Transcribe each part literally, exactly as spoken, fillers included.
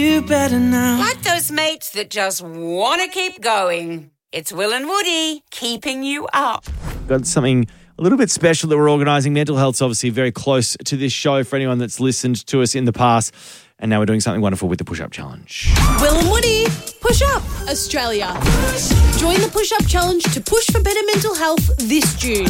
You better now. Like those mates that just want to keep going. It's Will and Woody keeping you up. Got something a little bit special that we're organising. Mental health's obviously very close to this show for anyone that's listened to us in the past. And now we're doing something wonderful with the Push-Up Challenge. Will and Woody, Push Up Australia. Join the Push Up Challenge to push for better mental health this June.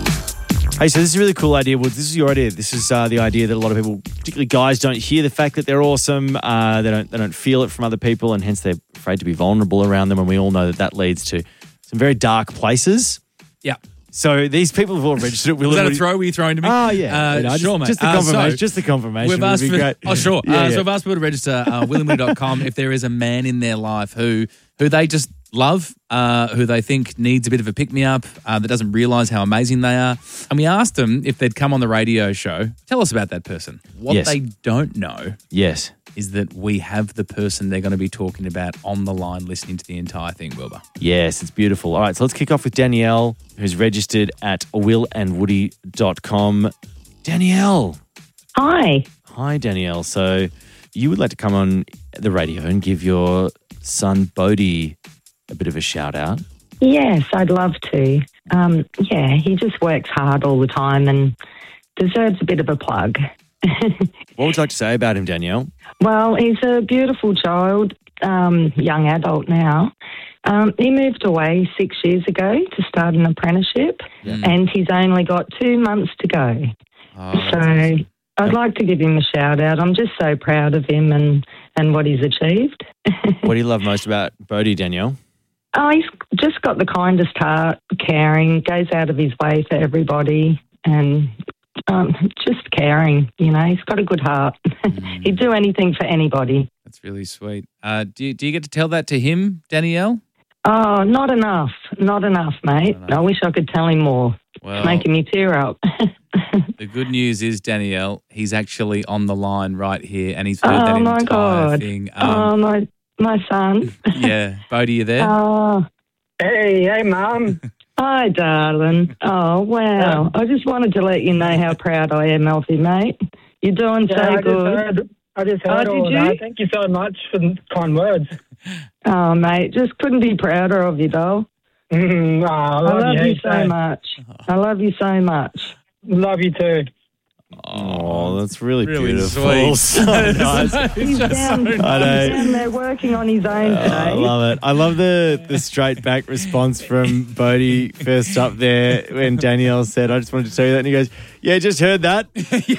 Hey, so this is a really cool idea. Well, this is your idea. This is uh, the idea that a lot of people, particularly guys, don't hear the fact that they're awesome. Uh, they don't they don't feel it from other people, and hence they're afraid to be vulnerable around them. And we all know that that leads to some very dark places. Yeah. So these people have all registered at Will Was and that a Woody. throw? Were you throwing to me? Oh, yeah. Uh, You know, just, sure, mate. just the Uh, confirmation. so just the confirmation We've would asked be for, great. oh, sure. Yeah, uh, yeah. So we've asked people to register uh, will and woody dot com if there is a man in their life who who they just love, uh, who they think needs a bit of a pick-me-up, uh, that doesn't realise how amazing they are. And we asked them if they'd come on the radio show. Tell us about that person. What Yes. they don't know Yes. is that we have the person they're going to be talking about on the line listening to the entire thing, Wilbur. Yes, it's beautiful. All right, so let's kick off with Danielle, who's registered at will and woody dot com. Danielle. Hi. Hi, Danielle. So you would like to come on the radio and give your son, Bodhi, a bit of a shout-out? Yes, I'd love to. Um, yeah, he just works hard all the time and deserves a bit of a plug. What would you like to say about him, Danielle? Well, he's a beautiful child, um, young adult now. Um, he moved away six years ago to start an apprenticeship, and he's only got two months to go. Oh, So I'd like to give him a shout out. I'm just so proud of him and, and what he's achieved. What do you love most about Bodhi, Danielle? Oh, he's just got the kindest heart, caring, goes out of his way for everybody, and um, just caring, you know. He's got a good heart. Mm. He'd do anything for anybody. That's really sweet. Uh, do, you, do you get to tell that to him, Danielle? Oh, not enough. Not enough, mate. Not enough. I wish I could tell him more. Well, It's making me tear up. the good news is, Danielle, he's actually on the line right here, and he's heard Oh, that my entire God. thing. oh, my my son. Yeah, Bodhi, you there? Oh, Hey, hey, Mum. hi, darling. Oh, wow. I just wanted to let you know how proud I am of you, mate. You're doing Yeah, so I just good. heard, I just heard Oh, all did of you? that. Thank you so much for the kind words. Oh, mate, just couldn't be prouder of you, doll. Mm, oh, I I love, love you, you heaps, so mate. much. I love you so much. Love you too. Oh, that's really, Really beautiful. sweet. So nice. He's down, he's I know. down there working on his own Oh, I today. love it. I love the the straight back response from Bodhi first up there when Danielle said, I just wanted to tell you that. And he goes, yeah, just heard that.